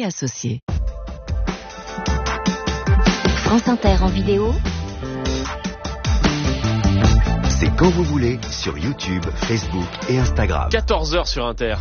et associés. France Inter en vidéo. C'est quand vous voulez sur YouTube, Facebook et Instagram. 14h sur Inter.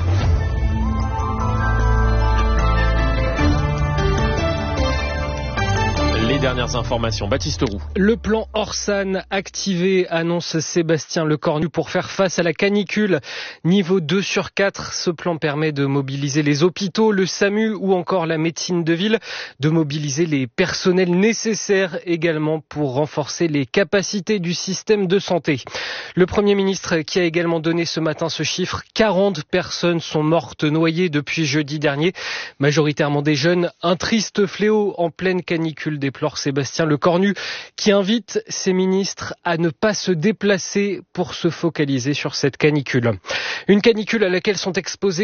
Les dernières informations, Baptiste Roux. Le plan Orsan activé, annonce Sébastien Lecornu, pour faire face à la canicule. Niveau 2 sur 4, ce plan permet de mobiliser les hôpitaux, le SAMU ou encore la médecine de ville, de mobiliser les personnels nécessaires également pour renforcer les capacités du système de santé. Le Premier ministre qui a également donné ce matin ce chiffre, 40 personnes sont mortes noyées depuis jeudi dernier, majoritairement des jeunes, un triste fléau en pleine canicule, déplore Sébastien Lecornu, qui invite ses ministres à ne pas se déplacer pour se focaliser sur cette canicule. Une canicule à laquelle sont exposés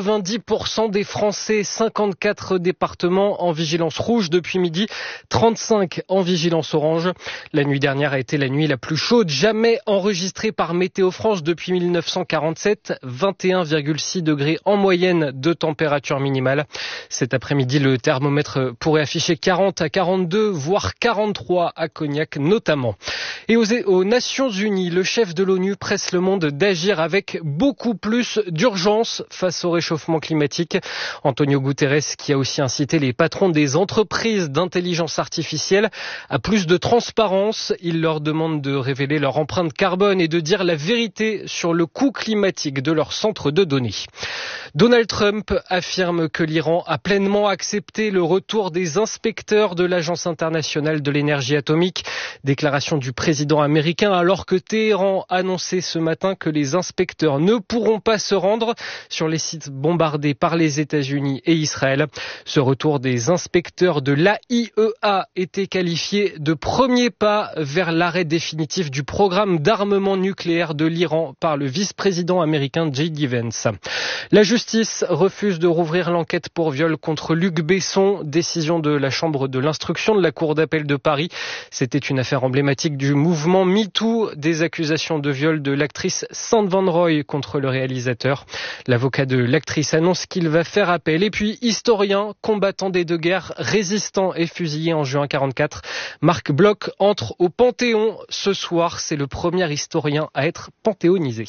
90% des Français, 54 départements en vigilance rouge depuis midi, 35 en vigilance orange. La nuit dernière a été la nuit la plus chaude jamais enregistrée par Météo France depuis 1947, 21,6 degrés en moyenne de température minimale. Cet après-midi, le thermomètre pourrait afficher 40 à 42, voire 43 à Cognac notamment. Et aux Nations Unies, le chef de l'ONU presse le monde d'agir avec beaucoup plus d'urgence face au réchauffement climatique. Antonio Guterres, qui a aussi incité les patrons des entreprises d'intelligence artificielle à plus de transparence. Il leur demande de révéler leur empreinte carbone et de dire la vérité sur le coût climatique de leur centre de données. Donald Trump affirme que l'Iran a pleinement accepté le retour des inspecteurs de l'Agence internationale de l'énergie atomique. Déclaration du président américain alors que Téhéran annonçait ce matin que les inspecteurs ne pourront pas se rendre sur les sites bombardés par les États-Unis et Israël. Ce retour des inspecteurs de l'AIEA était qualifié de premier pas vers l'arrêt définitif du programme d'armement nucléaire de l'Iran par le vice-président américain J.D. Vance. La justice refuse de rouvrir l'enquête pour viol contre Luc Besson, décision de la chambre de l'instruction de la Cour d'appel de Paris. C'était une affaire emblématique du mouvement MeToo, des accusations de viol de l'actrice Sand Van Roy contre le réalisateur. L'avocat de l'actrice annonce qu'il va faire appel. Et puis, historien, combattant des deux guerres, résistant et fusillé en juin 44, Marc Bloch entre au Panthéon. Ce soir, c'est le premier historien à être panthéonisé.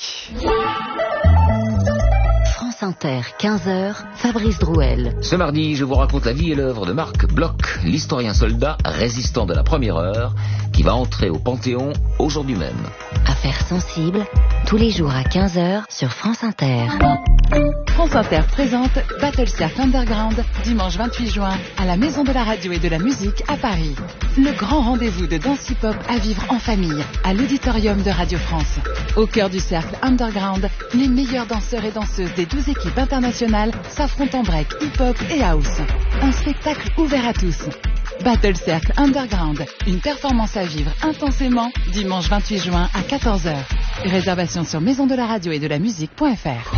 France Inter, 15h, Fabrice Drouel. Ce mardi, je vous raconte la vie et l'œuvre de Marc Bloch, l'historien soldat résistant de la première heure, qui va entrer au Panthéon aujourd'hui même. Affaires sensibles, tous les jours à 15h sur France Inter. France Inter présente Battle Circle Underground, dimanche 28 juin, à la Maison de la Radio et de la Musique à Paris. Le grand rendez-vous de danse hip-hop à vivre en famille, à l'auditorium de Radio France. Au cœur du cercle Underground, les meilleurs danseurs et danseuses des 12 équipes internationales s'affrontent en break, hip-hop et house. Un spectacle ouvert à tous. Battle Circle Underground, une performance à vivre intensément, dimanche 28 juin à 14h. Réservation sur maisondelaradio et de la musique.fr.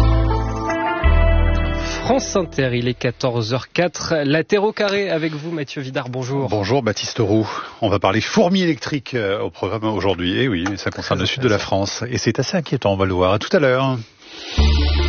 France Inter, il est 14h04. La Terre au carré avec vous, Mathieu Vidard, bonjour. Bonjour Baptiste Roux. On va parler fourmis électriques au programme aujourd'hui. Et oui, ça concerne le sud de la France. Et c'est assez inquiétant, on va le voir. À tout à l'heure.